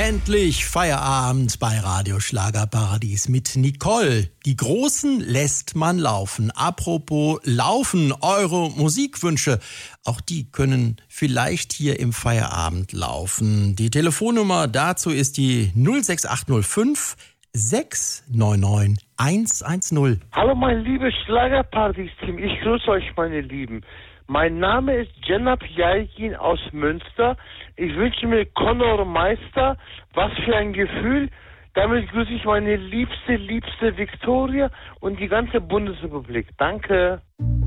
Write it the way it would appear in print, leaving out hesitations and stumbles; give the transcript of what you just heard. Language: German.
Endlich Feierabend bei Radio Schlagerparadies mit Nicole. Die Großen lässt man laufen. Apropos Laufen, eure Musikwünsche, auch die können vielleicht hier im Feierabend laufen. Die Telefonnummer dazu ist die 06805 699 110. Hallo mein liebes Schlagerparadies-Team, ich grüße euch meine Lieben. Mein Name ist Cenab Yalgin aus Münster. Ich wünsche mir Conor Meister. Was für ein Gefühl. Damit grüße ich meine liebste Viktoria und die ganze Bundesrepublik. Danke.